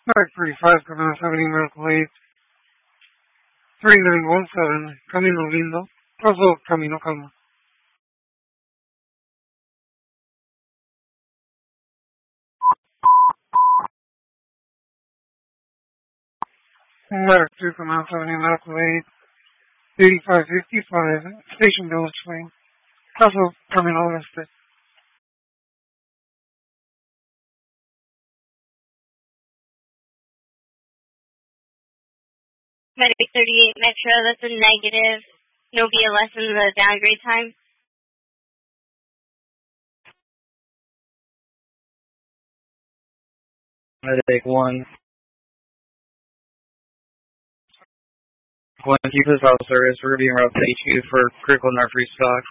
Mark 35, Camino 70, Medical Aid, 3917, Camino Lindo, also Camino Calma. Mark 2, Camino 70, Medical Aid, 8555, Station Village Lane, also Camino Oeste. Medic 38 Metro, that's a negative. No BLS in the downgrade time. Medic 1. 1 keep this out service. We're being route to HQ for critical nerve restock.